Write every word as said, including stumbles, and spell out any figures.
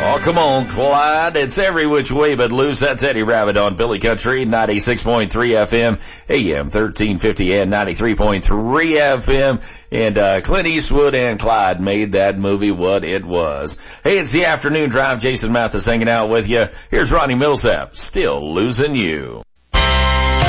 Oh, come on, Clyde. It's every which way but loose. That's Eddie Rabbit on Billy Country, ninety-six point three F M, A M thirteen fifty and ninety-three point three F M. And, uh, Clint Eastwood and Clyde made that movie what it was. Hey, it's the afternoon drive. Jason Mathis hanging out with you. Here's Ronnie Millsap, Still Losing You.